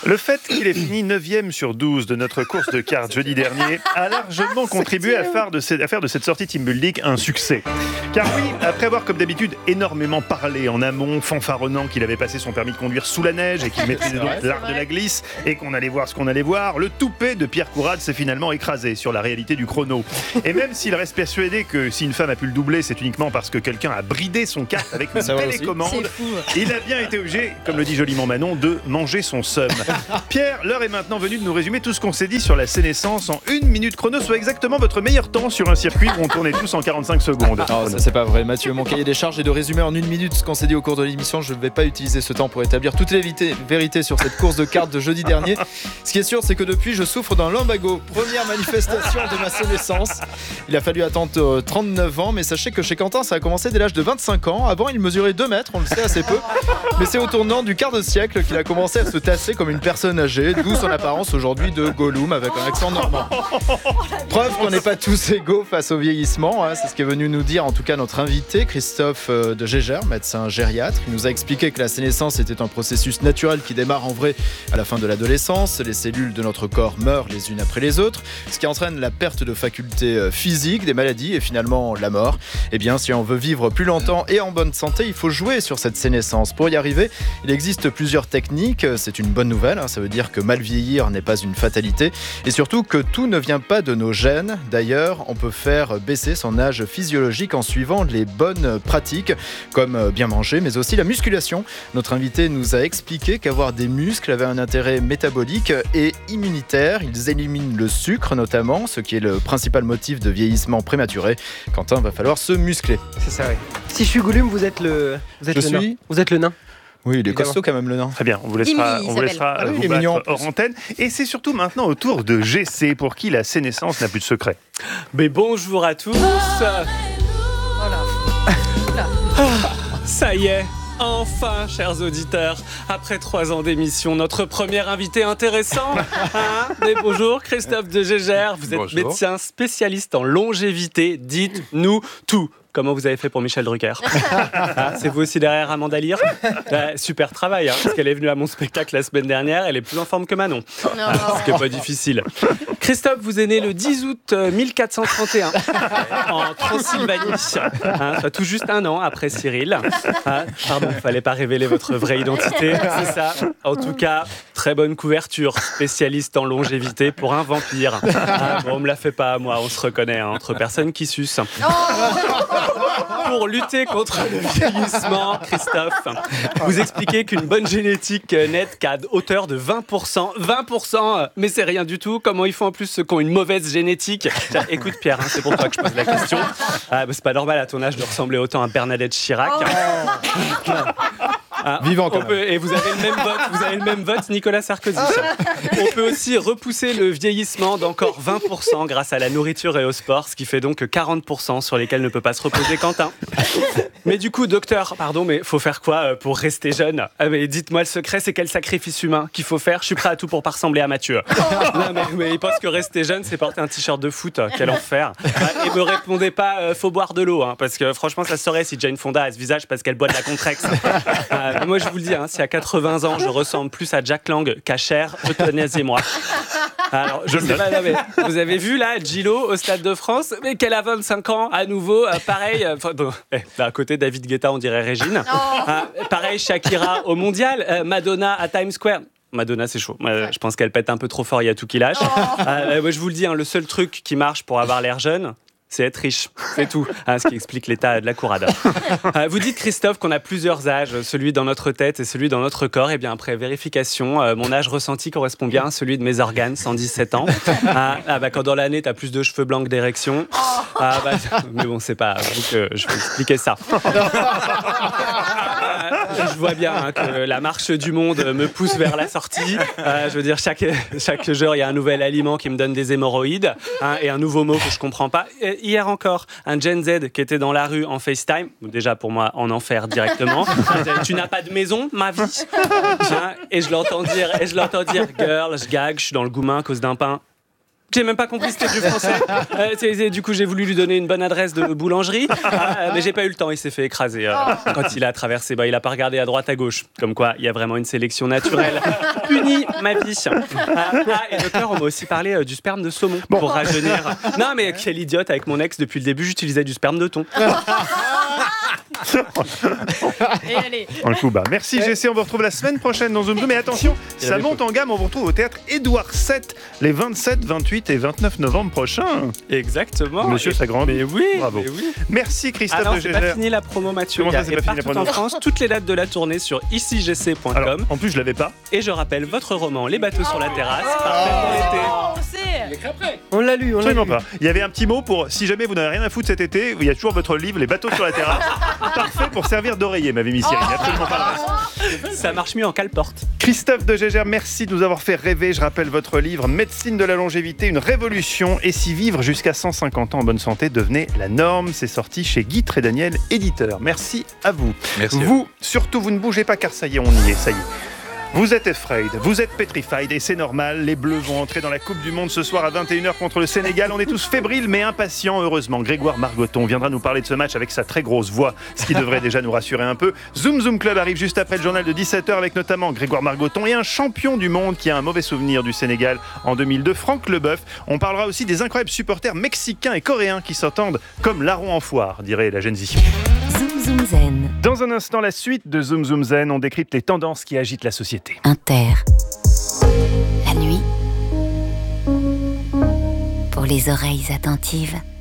Le fait qu'il ait fini 9e sur 12 de notre course de cartes jeudi dernier a largement contribué à faire de cette sortie Team Building un succès. Car oui, après avoir comme d'habitude énormément parlé en amont, fanfaronnant qu'il avait passé son permis de conduire sous la neige et qu'il maîtrisait donc l'art de la glisse et qu'on allait voir ce qu'on allait voir, le toupet de Pierre Courade s'est finalement écrasé sur la réalité du chrono. Et même s'il reste persuadé que si une femme a pu le doubler, c'est uniquement parce que quelqu'un a bridé son kart avec une télécommande, il a bien été obligé, comme le dit joliment Manon, de manger son seum. Pierre, l'heure est maintenant venue de nous résumer tout ce qu'on s'est dit sur la Sénescence en 1 minute chrono, soit exactement votre meilleur temps sur un circuit où on tournait tous en 45 secondes. Non, ça c'est pas vrai, Mathieu. Mon cahier des charges est de résumer en 1 minute ce qu'on s'est dit au cours de l'émission. Je ne vais pas utiliser ce temps pour établir toutes les vérités sur cette course de cartes de jeudi dernier. Ce qui est sûr, c'est que depuis, je souffre d'un lumbago. Première manifestation de ma sénescence. Il a fallu attendre 39 ans, mais sachez que chez Quentin, ça a commencé dès l'âge de 25 ans. Avant, il mesurait 2 mètres, on le sait assez peu. Mais c'est au tournant du quart de siècle qu'il a commencé à se tasser comme une personne âgée, d'où son apparence aujourd'hui de Gollum avec un accent normand. Preuve qu'on n'est pas tous égaux face au vieillissement, hein, c'est ce qu'est venu nous dire en tout cas notre invité, Christophe de Gégère, médecin gériatre. Il nous a expliqué que la sénescence était un processus naturel qui démarre en vrai à la fin de l'adolescence. Les cellules de notre corps meurent les unes après les autres, ce qui entraîne la perte de facultés physiques, des maladies et finalement la mort. Eh bien, si on veut vivre plus longtemps et en bonne santé, il faut jouer sur cette sénescence. Pour y arriver, il existe plusieurs techniques. C'est une bonne nouvelle, hein. Ça veut dire que mal vieillir n'est pas une fatalité et surtout que tout ne vient pas de nos gènes. D'ailleurs, on peut faire baisser son âge physiologique en suivant les bonnes pratiques comme bien manger mais aussi la musculation. Notre invité nous a expliqué qu'avoir des muscles avait un intérêt métabolique et immunitaire. Ils éliminent le sucre notamment, ce qui est le principal motif de vieillissement prématuré. Quentin, va falloir se muscler. C'est ça, oui. Si je suis Gollum, vous êtes le nain. Vous êtes le nain. Oui, il est costaud quand même le nain. Très bien, on vous laissera vous battre hors antenne. Et c'est surtout maintenant au tour de GC pour qui la sénescence n'a plus de secret. Mais bonjour à tous. Ça y est. Enfin, chers auditeurs, après 3 ans d'émission, notre premier invité intéressant. Mais bonjour, Christophe de Gégère. Vous êtes médecin spécialiste en longévité. Dites-nous tout. Comment vous avez fait pour Michel Drucker? C'est vous aussi derrière Amanda Lear? Super travail, hein, parce qu'elle est venue à mon spectacle la semaine dernière. Elle est plus en forme que Manon. Ce qui n'est pas difficile. Christophe, vous êtes né le 10 août 1431 en Transylvanie. Soit tout juste 1 an après Cyril. Pardon, il ne fallait pas révéler votre vraie identité, c'est ça. En tout cas, très bonne couverture. Spécialiste en longévité pour un vampire. Bon, on ne me la fait pas à moi, on se reconnaît entre personnes qui sucent. Pour lutter contre le vieillissement, Christophe, vous expliquez qu'une bonne génétique n'est qu'à hauteur de 20%. 20%, mais c'est rien du tout. Comment ils font en plus ceux qui ont une mauvaise génétique? Écoute Pierre, c'est pour toi que je pose la question. C'est pas normal à ton âge de ressembler autant à Bernadette Chirac. Vivant quand même. Et vous avez le même vote, Nicolas Sarkozy. On peut aussi repousser le vieillissement d'encore 20% grâce à la nourriture et au sport, ce qui fait donc 40% sur lesquels ne peut pas se reposer Quentin. Mais du coup, docteur, pardon, mais faut faire quoi pour rester jeune? Mais dites-moi le secret, c'est quel sacrifice humain qu'il faut faire? Je suis prêt à tout pour pas ressembler à Mathieu. Non, mais il pense que rester jeune, c'est porter un t-shirt de foot. Quel enfer. Et me répondez pas, faut boire de l'eau, parce que franchement, ça se saurait si Jane Fonda a ce visage parce qu'elle boit de la Contrex. Moi, je vous le dis, si à 80 ans, je ressemble plus à Jack Lang qu'à Cher, euthanasiez-moi. Alors, je sais pas, mais vous avez vu là, Gillo au Stade de France, mais qu'elle a 25 ans, à nouveau, pareil. À côté, David Guetta, on dirait Régine. Pareil, Shakira au Mondial, Madonna à Times Square. Madonna, c'est chaud. Je pense qu'elle pète un peu trop fort, il y a tout qui lâche. Moi, je vous le dis, le seul truc qui marche pour avoir l'air jeune, c'est être riche, c'est tout, ce qui explique l'état de la courade. Vous dites, Christophe, qu'on a plusieurs âges, celui dans notre tête et celui dans notre corps. Et bien après vérification, mon âge ressenti correspond bien à celui de mes organes, 117 ans. Quand dans l'année, t'as plus de cheveux blancs que d'érection. Mais bon, c'est pas à vous que je vais expliquer ça. Je vois bien que la marche du monde me pousse vers la sortie. Je veux dire, chaque jour, il y a un nouvel aliment qui me donne des hémorroïdes et un nouveau mot que je comprends pas. Hier encore, un Gen Z qui était dans la rue en FaceTime, déjà pour moi en enfer directement. Tu n'as pas de maison, ma vie. Et je l'entends dire, girl, je gag, je suis dans le goumin à cause d'un pain. J'ai même pas compris c'était du français. Du coup, j'ai voulu lui donner une bonne adresse de boulangerie, mais j'ai pas eu le temps. Il s'est fait écraser quand il a traversé. Il a pas regardé à droite, à gauche. Comme quoi, il y a vraiment une sélection naturelle. Punie, ma vie. Et docteur, on m'a aussi parlé du sperme de saumon pour rajeunir. Non, mais quel idiote, avec mon ex, depuis le début, j'utilisais du sperme de thon. Et allez. Un coup bas. Merci GC, on vous retrouve la semaine prochaine dans Zoom Zoom. Mais attention, ça monte en gamme, on vous retrouve au théâtre Édouard VII les 27, 28 et 29 novembre prochains. Exactement. Monsieur Sagrand. Mais oui, bravo. mais oui. Merci Christophe Alors, de c'est pas Gégère. fini la promo, Mathieu. Comment ça, Il c'est y a pas fini la partout promo en France toutes les dates de la tournée sur icigc.com. Alors, en plus, je l'avais pas. Et je rappelle votre roman Les bateaux sur la terrasse, parfait pour l'été. On sait. On l'a lu, Absolument pas. Il y avait un petit mot pour si jamais vous n'avez rien à foutre cet été, il y a toujours votre livre Les bateaux sur la terrasse. Parfait pour servir d'oreiller, m'avait mis Cyril. Absolument pas le reste. Ça marche mieux en cale-porte. Christophe de Gégère, merci de nous avoir fait rêver. Je rappelle votre livre Médecine de la longévité, une révolution. Et si vivre jusqu'à 150 ans en bonne santé devenait la norme, c'est sorti chez Guy Trédaniel, éditeur. Merci à vous. Merci. Vous, surtout, vous ne bougez pas car ça y est, on y est, ça y est. Vous êtes afraid, vous êtes petrified et c'est normal. Les Bleus vont entrer dans la Coupe du Monde ce soir à 21h contre le Sénégal. On est tous fébriles mais impatients. Heureusement, Grégoire Margoton viendra nous parler de ce match avec sa très grosse voix, ce qui devrait déjà nous rassurer un peu. Zoom Zoom Club arrive juste après le journal de 17h avec notamment Grégoire Margoton et un champion du monde qui a un mauvais souvenir du Sénégal en 2002, Franck Leboeuf. On parlera aussi des incroyables supporters mexicains et coréens qui s'entendent comme larrons en foire, dirait la Gen Z. Zoom Zoom Zen. Dans un instant, la suite de Zoom Zoom Zen, on décrypte les tendances qui agitent la société. Inter. La nuit. Pour les oreilles attentives.